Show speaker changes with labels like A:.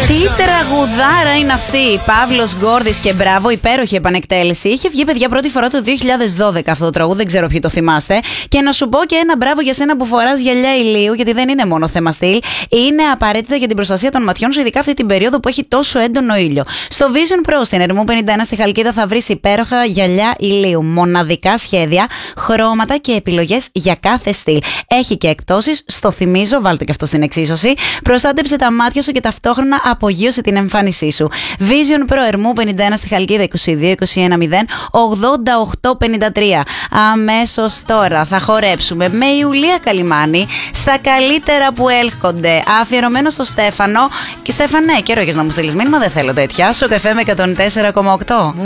A: Τι τραγουδάρα είναι αυτή, Παύλος Γκόρδης και μπράβο, υπέροχη επανεκτέλεση. Είχε βγει, παιδιά, πρώτη φορά το 2012 αυτό το τραγούδι, δεν ξέρω ποιοι το θυμάστε. Και να σου πω και ένα μπράβο για σένα που φοράς γυαλιά ηλίου, γιατί δεν είναι μόνο θέμα στυλ. Είναι απαραίτητα για την προστασία των ματιών σου, ειδικά αυτή την περίοδο που έχει τόσο έντονο ήλιο. Στο Vision Pro στην Ερμού 51 στη Χαλκίδα θα βρεις υπέροχα γυαλιά ηλίου. Μοναδικά σχέδια, χρώματα και επιλογές για κάθε στυλ. Έχει και εκπτώσεις, στο θυμίζω, βάλτε και αυτό στην εξίσωση. Προστάτεψε τα μάτια σου και ταυτόχρονα απογείωσε την εμφάνισή σου. Vision Pro Ερμού 51 στη Χαλκίδα 22 21 0 88 53. Αμέσως τώρα θα χορέψουμε με Ιουλία Καλιμάνη στα καλύτερα που έρχονται. Αφιερωμένο στο Στέφανο. Και Στέφανε, καιρό έχεις να μου στείλεις μήνυμα, δεν θέλω τέτοια. Στο καφέ με 104,8.